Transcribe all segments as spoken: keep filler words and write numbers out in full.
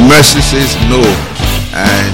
mercy says no, and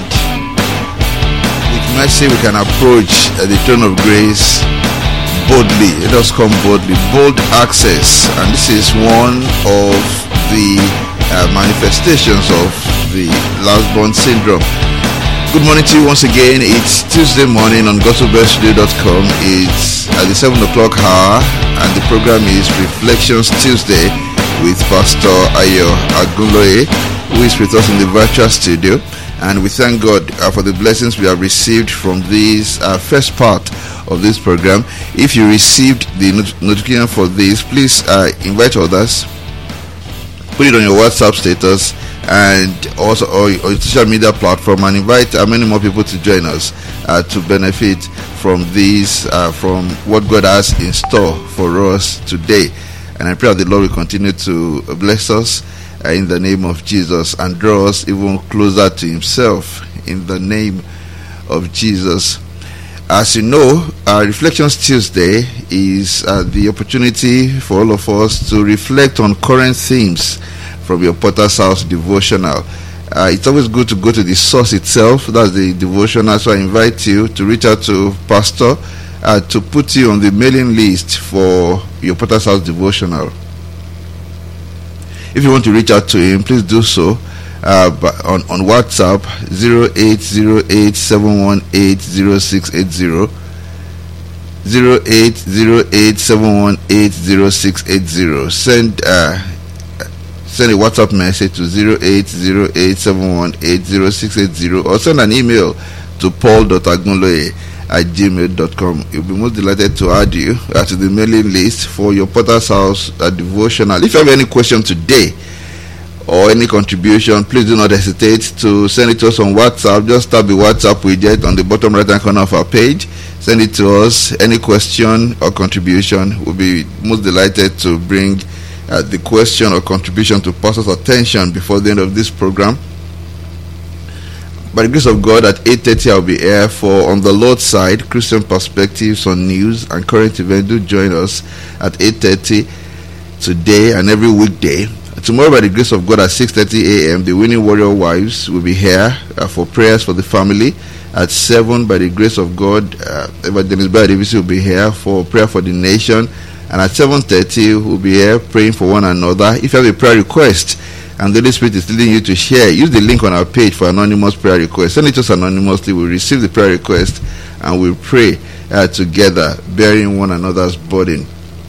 with mercy we can approach uh, the throne of grace boldly. Let us come boldly, bold access, and this is one of the uh, manifestations of the last born syndrome. Good morning to you once again. It's Tuesday morning on gospel best radio dot com. It's at the seven o'clock hour, and the program is Reflections Tuesday with Pastor Ayo Agunloye, who is with us in the virtual studio. And we thank God uh, for the blessings we have received from this uh, first part of this program. If you received the not- notification for this, please uh, invite others, put it on your WhatsApp status and also or, or your social media platform, and invite uh, many more people to join us uh, to benefit from this, uh, from what God has in store for us today. And I pray that the Lord will continue to bless us uh, in the name of Jesus and draw us even closer to Himself in the name of Jesus. As you know, uh, Reflections Tuesday is uh, the opportunity for all of us to reflect on current themes from your Potter's House devotional. Uh, it's always good to go to the source itself, that's the devotional, so I invite you to reach out to Pastor uh, to put you on the mailing list for your Potter's House devotional. If you want to reach out to him, please do so uh, on, on WhatsApp zero eight zero eight seven one eight zero six eight zero, zero eight zero eight seven one eight zero six eight zero. Send uh, send a WhatsApp message to zero eight zero eight seven one eight zero six eight zero, or send an email to paul dot agunloye at gmail dot com. You'll be most delighted to add you uh, to the mailing list for your Potter's House uh, devotional. If you have any question today or any contribution, please do not hesitate to send it to us on WhatsApp. Just tap the WhatsApp widget on the bottom right hand corner of our page. Send it to us. Any question or contribution, we'll be most delighted to bring uh, the question or contribution to Pastor's attention before the end of this program. By the grace of God, at eight thirty I'll be here for On the Lord's Side, Christian Perspectives on News and Current Events. Do join us at eight thirty today and every weekday. Tomorrow, by the grace of God, at six thirty a.m., the Winning Warrior Wives will be here uh, for prayers for the family. At seven, by the grace of God, uh, Evangelist Barry Davis will be here for prayer for the nation. And at seven thirty, we'll be here praying for one another. If you have a prayer request and the Holy Spirit is leading you to share, use the link on our page for anonymous prayer request. Send it to us anonymously. We'll receive the prayer request and we'll pray uh, together, bearing one another's burden.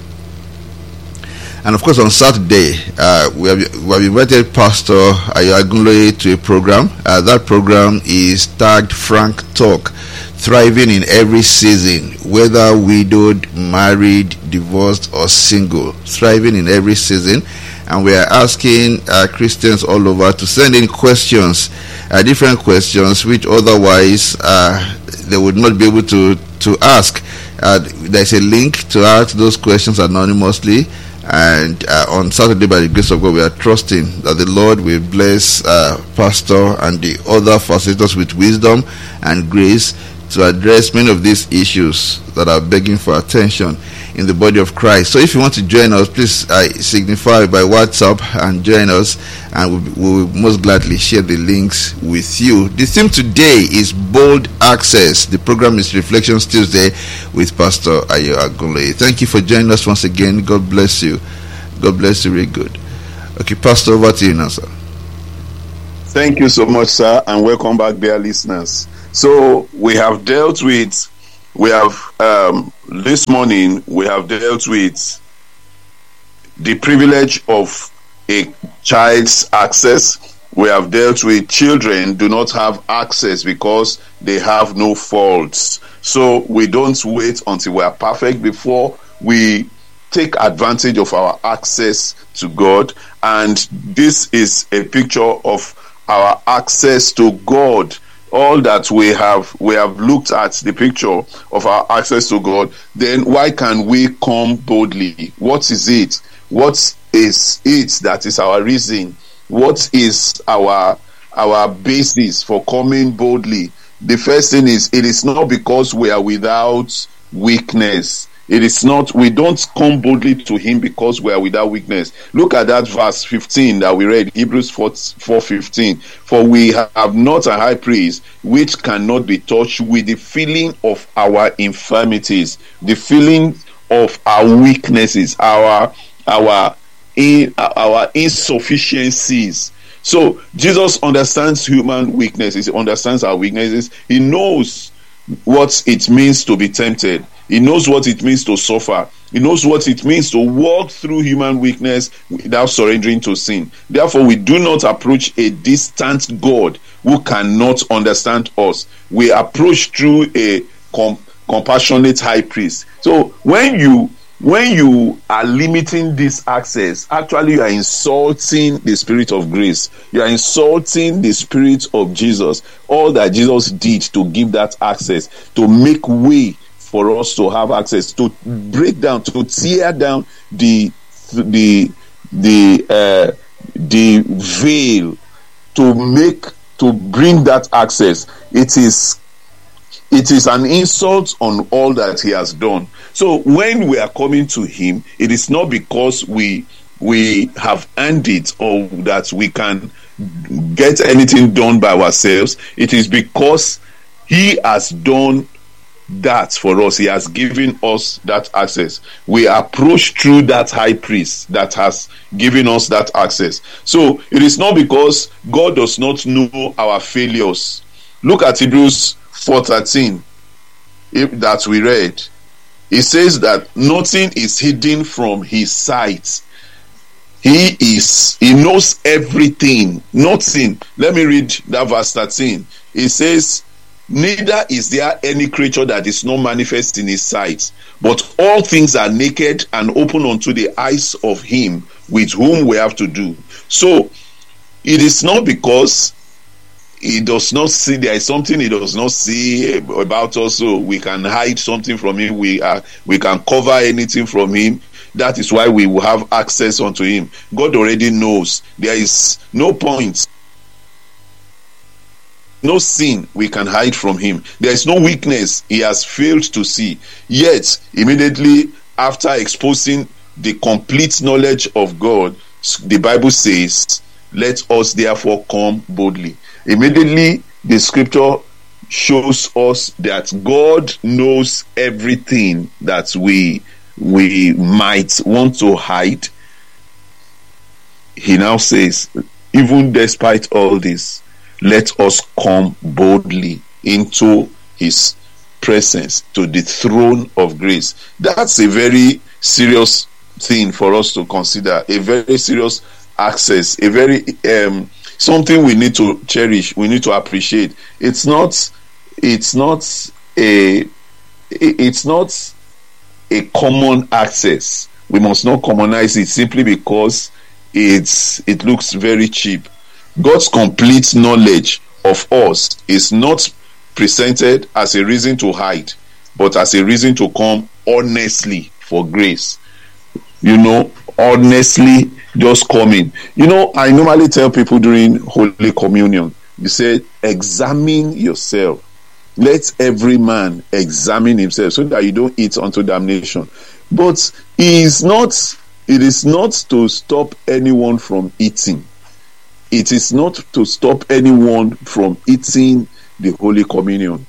And of course, on Saturday, uh, we, have, we have invited Pastor Ayo Agunloye to a program. Uh, that program is tagged Frank Talk, Thriving in Every Season, whether widowed, married, divorced, or single. Thriving in every season. And we are asking uh, Christians all over to send in questions, uh, different questions, which otherwise uh, they would not be able to, to ask. Uh, there's a link to ask those questions anonymously. And uh, on Saturday, by the grace of God, we are trusting that the Lord will bless uh, Pastor and the other facilitators with wisdom and grace to address many of these issues that are begging for attention in the body of Christ. So if you want to join us, please uh, signify by WhatsApp and join us, and we'll, we'll most gladly share the links with you. The theme today is Bold Access. The program is Reflections Tuesday with Pastor Ayo Agunloye. Thank you for joining us once again. God bless you. God bless you very good. Okay, Pastor, over to you now, sir. Thank you so much, sir, and welcome back, dear listeners. So we have dealt with, we have, um, this morning, we have dealt with the privilege of a child's access. We have dealt with children do not have access because they have no faults. So we don't wait until we are perfect before we take advantage of our access to God. And this is a picture of our access to God. All that we have, we have looked at the picture of our access to God. Then why can we come boldly? What is it? What is it that is our reason? What is our our basis for coming boldly? The first thing is, it is not because we are without weakness. It is not, we don't come boldly to him because we are without weakness. Look at that verse fifteen that we read, Hebrews four fifteen. For we have not a high priest which cannot be touched with the feeling of our infirmities, the feeling of our weaknesses, our our in our insufficiencies. So Jesus understands human weaknesses. He understands our weaknesses. He knows what it means to be tempted. He knows what it means to suffer. He knows what it means to walk through human weakness without surrendering to sin. Therefore, we do not approach a distant God who cannot understand us. We approach through a com- compassionate high priest. So when you when you are limiting this access, actually you are insulting the Spirit of grace. You are insulting the Spirit of Jesus. All that Jesus did to give that access, to make way for us to have access, to break down, to tear down the the the uh, the veil, to make to bring that access. It is it is an insult on all that he has done. So when we are coming to him, it is not because we we have earned it or that we can get anything done by ourselves. It is because he has done that for us. He has given us that access. We approach through that high priest that has given us that access. So it is not because God does not know our failures. Look at Hebrews four thirteen that we read. It says that nothing is hidden from his sight. He is, he knows everything. Nothing. Let me read that verse thirteen. It says, neither is there any creature that is not manifest in his sight, but all things are naked and open unto the eyes of him with whom we have to do. So it is not because he does not see, there is something he does not see about us, so we can hide something from him, we are we can cover anything from him. That is why we will have access unto him. God already knows. There is no point, no sin we can hide from him. There is no weakness he has failed to see. Yet, immediately after exposing the complete knowledge of God, the Bible says, let us therefore come boldly. Immediately, the scripture shows us that God knows everything that we we might want to hide. He now says, even despite all this, let us come boldly into his presence, to the throne of grace. That's a very serious thing for us to consider, a very serious access, a very um, something we need to cherish, we need to appreciate. It's not it's not a it's not a common access. We must not commonize it simply because it's it looks very cheap. God's complete knowledge of us is not presented as a reason to hide, but as a reason to come honestly for grace. You know, honestly just coming. You know, I normally tell people during Holy Communion, you say, examine yourself. Let every man examine himself so that you don't eat unto damnation. But it is not, it is not to stop anyone from eating. It is not to stop anyone from eating the Holy Communion.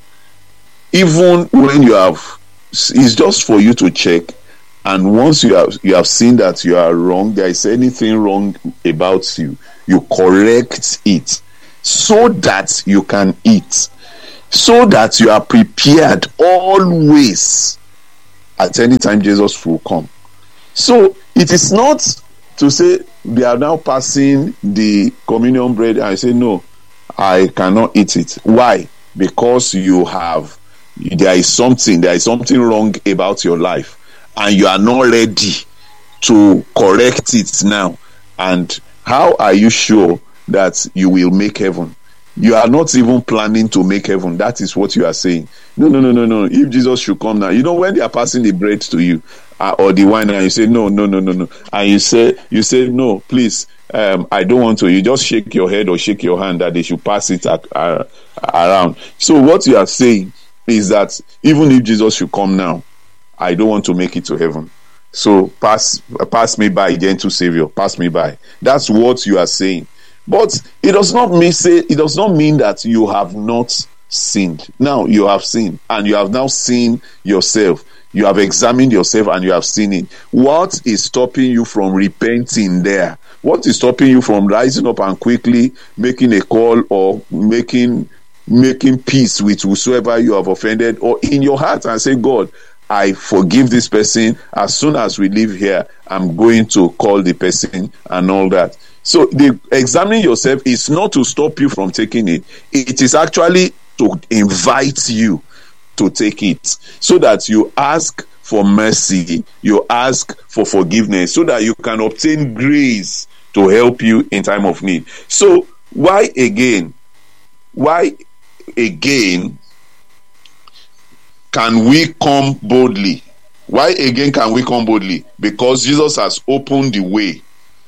Even when you have, it's just for you to check. And once you have you have seen that you are wrong, there is anything wrong about you, you correct it so that you can eat, so that you are prepared always at any time Jesus will come. So it is not to say they are now passing the communion bread and I say, no, I cannot eat it. Why? Because you have, there is something, there is something wrong about your life. And you are not ready to correct it now. And how are you sure that you will make heaven? You are not even planning to make heaven. That is what you are saying. No, no, no, no, no. If Jesus should come now, you know, when they are passing the bread to you uh, or the wine, and you say, no, no, no, no, no. And you say, you say, no, please, um, I don't want to. You just shake your head or shake your hand that they should pass it uh, uh, around. So what you are saying is that even if Jesus should come now, I don't want to make it to heaven. So pass pass me by, gentle Savior, pass me by. That's what you are saying. But it does not mean say it does not mean that you have not sinned. Now you have sinned, and you have now seen yourself. You have examined yourself and you have seen it. What is stopping you from repenting there? What is stopping you from rising up and quickly making a call or making making peace with whosoever you have offended, or in your heart and say, God, I forgive this person. As soon as we leave here, I'm going to call the person and all that. So the examining yourself is not to stop you from taking it. It is actually to invite you to take it, so that you ask for mercy, you ask for forgiveness, so that you can obtain grace to help you in time of need. So why again, why again can we come boldly? Why again can we come boldly? Because Jesus has opened the way.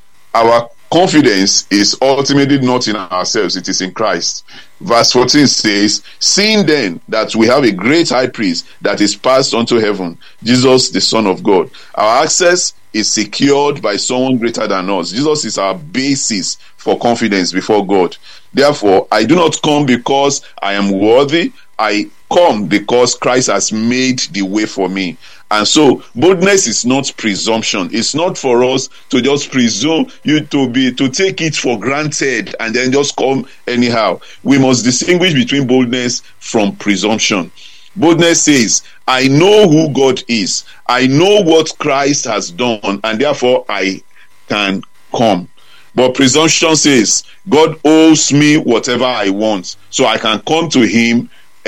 Our confidence is ultimately not in ourselves, it is in Christ. Verse fourteen says, seeing then that we have a great high priest that is passed unto heaven, Jesus the Son of God. Our access is secured by someone greater than us. Jesus is our basis for confidence before God. Therefore, I do not come because I am worthy. I come because Christ has made the way for me. And so boldness is not presumption. It's not for us to just presume, you to be to take it for granted and then just come anyhow. We must distinguish between boldness from presumption. Boldness says, I know who God is. I know what Christ has done, and therefore I can come. But presumption says, God owes me whatever I want, so I can come to him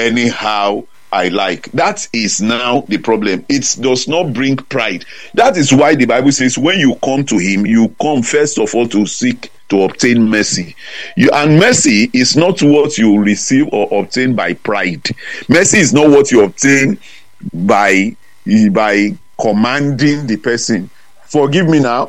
anyhow I like. That is now the problem. It does not bring pride. That is why the Bible says when you come to him, you come first of all to seek to obtain mercy. You, and mercy is not what you receive or obtain by pride. Mercy is not what you obtain by, by commanding the person. Forgive me now.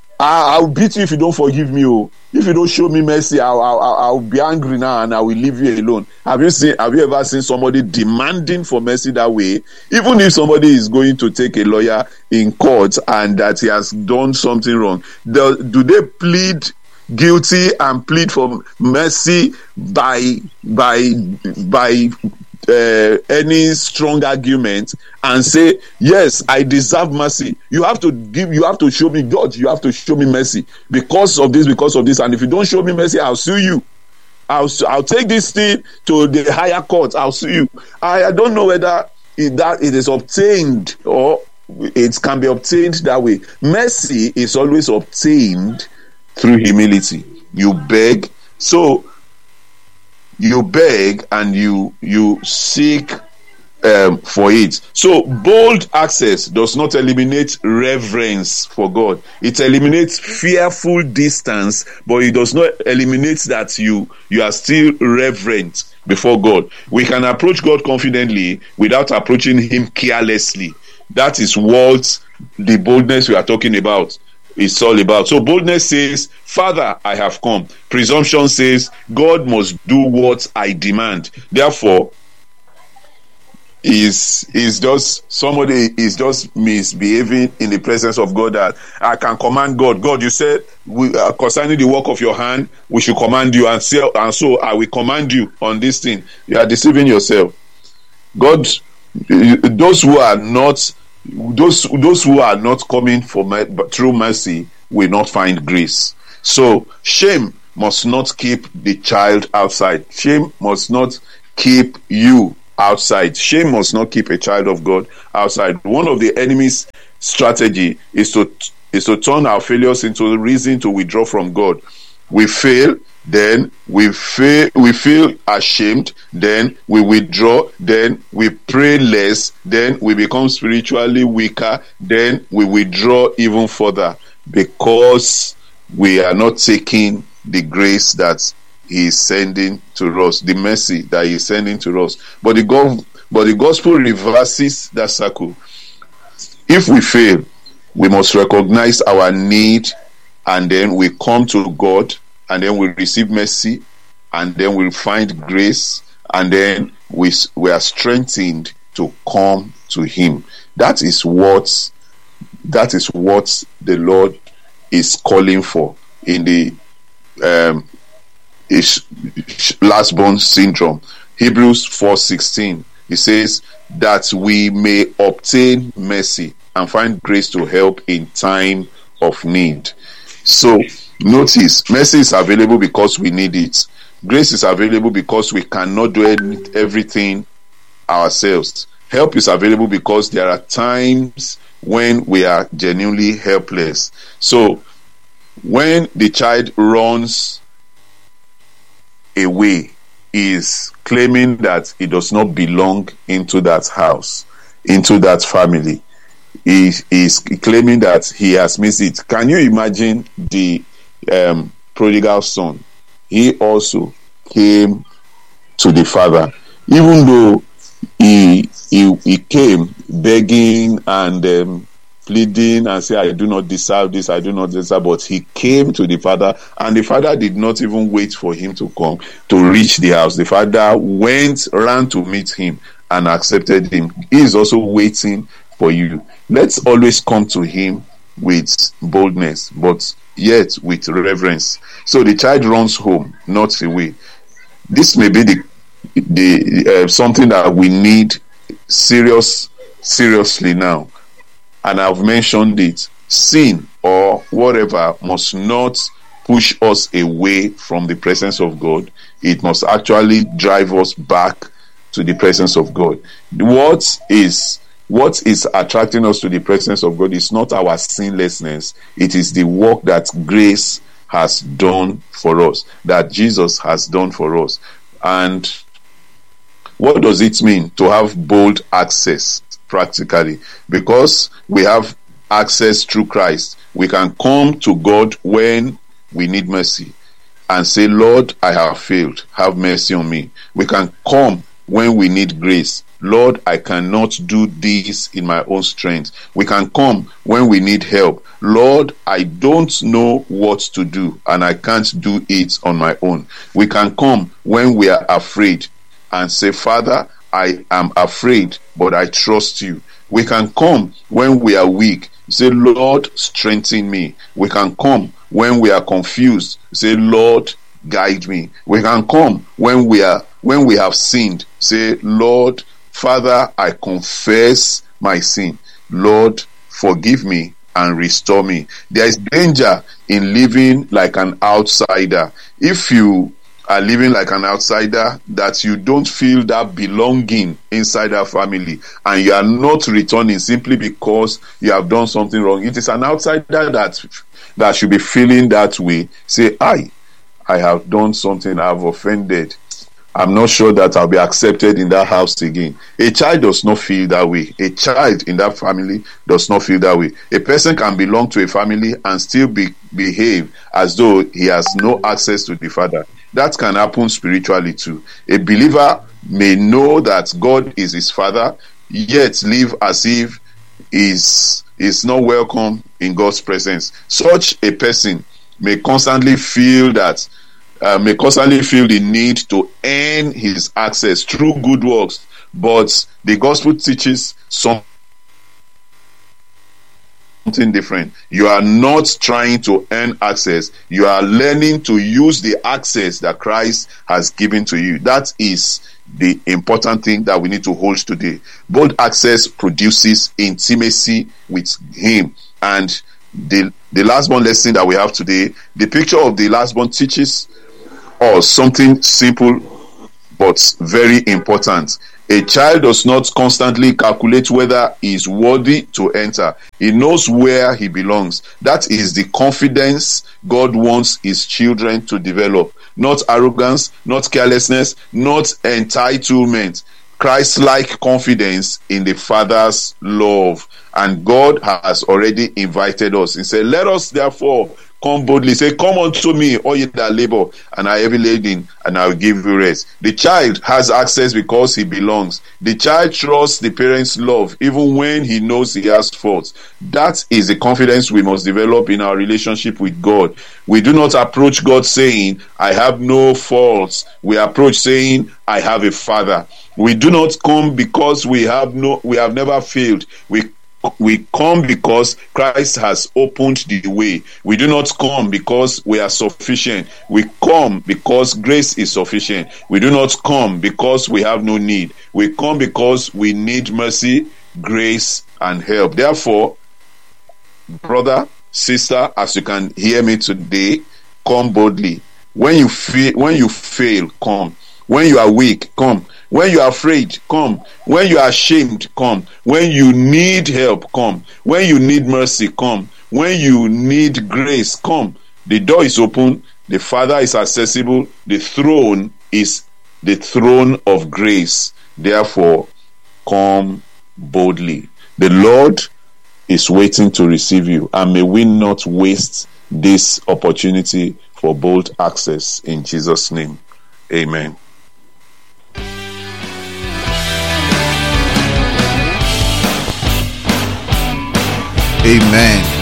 I, I'll beat you if you don't forgive me. Oh. If you don't show me mercy, I'll, I'll, I'll be angry now and I will leave you alone. Have you seen? Have you ever seen somebody demanding for mercy that way? Even if somebody is going to take a lawyer in court and that he has done something wrong, do, do they plead guilty and plead for mercy by by by uh, any strong argument and say, yes, I deserve mercy? You have to give, you have to show me, God, you have to show me mercy because of this, because of this. And if you don't show me mercy, I'll sue you. I'll, I'll take this thing to the higher court. I'll sue you. I, I don't know whether it, that it is obtained or it can be obtained that way. Mercy is always obtained through humility. You beg. So you beg and you, you seek Um, for it. So bold access does not eliminate reverence for God. It eliminates fearful distance, but it does not eliminate that you you are still reverent before God. We can approach God confidently without approaching him carelessly. That is what the boldness we are talking about is all about. So boldness says, Father, I have come. Presumption says, God must do what I demand. Therefore, is is just somebody is just misbehaving in the presence of God, that I can command God. God, you said we, uh, concerning the work of your hand, we should command you, and so, and so I will command you on this thing. You are deceiving yourself. God, those who are not those those who are not coming for my, through mercy will not find grace. So shame must not keep the child outside. Shame must not keep you outside. Shame must not keep a child of God outside. One of the enemy's strategy is to is to turn our failures into a reason to withdraw from God. We fail, then we fail, we feel ashamed, then we withdraw, then we pray less, then we become spiritually weaker, then we withdraw even further because we are not taking the grace that he is sending to us, the mercy that he is sending to us. But the God, but the gospel reverses that circle. If we fail, we must recognize our need, and then we come to God, and then we receive mercy, and then we find grace, and then we we are strengthened to come to him. That is what that is what the Lord is calling for in the um, is last born syndrome. Hebrews four sixteen. It says that we may obtain mercy and find grace to help in time of need. So notice, mercy is available because we need it. Grace is available because we cannot do everything ourselves. Help is available because there are times when we are genuinely helpless. So when the child runs away, he is claiming that he does not belong into that house, into that family. He is claiming that he has missed it. Can you imagine the um, prodigal son? He also came to the father, even though he he, he came begging and um, pleading and say, I do not deserve this, I do not deserve, but he came to the father, and the father did not even wait for him to come to reach the house. The father went, ran to meet him and accepted him. He is also waiting for you. Let's always come to him with boldness, but yet with reverence. So the child runs home, not away. This may be the the uh, something that we need serious seriously now. And I've mentioned it. Sin or whatever must not push us away from the presence of God. It must actually drive us back to the presence of God. What is what is attracting us to the presence of God is not our sinlessness. It is the work that grace has done for us, that Jesus has done for us. And what does it mean to have bold access practically? Because we have access through Christ, we can come to God when we need mercy and say, Lord, I have failed, have mercy on me. We can come when we need grace. Lord, I cannot do this in my own strength. We can come when we need help. Lord, I don't know what to do and I can't do it on my own. We can come when we are afraid and say, Father, I am afraid, but I trust you. We can come when we are weak. Say, Lord, strengthen me. We can come when we are confused. Say, Lord, guide me. We can come when we are when we have sinned. Say, Lord, Father, I confess my sin. Lord, forgive me and restore me. There is danger in living like an outsider. If you are living like an outsider, that you don't feel that belonging inside that family, and you are not returning simply because you have done something wrong. It is an outsider that that should be feeling that way. Say, I, I have done something, I have offended. I'm not sure that I'll be accepted in that house again. A child does not feel that way. A child in that family does not feel that way. A person can belong to a family and still be, behave as though he has no access to the Father. That can happen spiritually too. A believer may know that God is his Father, yet live as if is is not welcome in God's presence. Such a person may constantly feel that uh, may constantly feel the need to earn his access through good works, but the gospel teaches something something different. You are not trying to earn access. You are learning to use the access that Christ has given to you. That is the important thing that we need to hold today. Bold access produces intimacy with him. And the, the last one lesson that we have today, the picture of the last one teaches us something simple but very important. A child does not constantly calculate whether he is worthy to enter. He knows where he belongs. That is the confidence God wants his children to develop. Not arrogance, not carelessness, not entitlement. Christ-like confidence in the Father's love. And God has already invited us. He said, let us therefore come boldly. Say, come unto me, all ye that labor and are heavy laden, and I will give you rest. The child has access because he belongs. The child trusts the parents' love even when he knows he has faults. That is the confidence we must develop in our relationship with God. We do not approach God saying, I have no faults. We approach saying, I have a Father. We do not come because we have no we have never failed. We We come because Christ has opened the way. We do not come because we are sufficient. We come because grace is sufficient. We do not come because we have no need. We come because we need mercy, grace, and help. Therefore, brother, sister, as you can hear me today, come boldly. When you feel, when you fail, come. When you are weak, come. When you are afraid, come. When you are ashamed, come. When you need help, come. When you need mercy, come. When you need grace, come. The door is open. The Father is accessible. The throne is the throne of grace. Therefore, come boldly. The Lord is waiting to receive you. And may we not waste this opportunity for bold access in Jesus' name. Amen. Amen.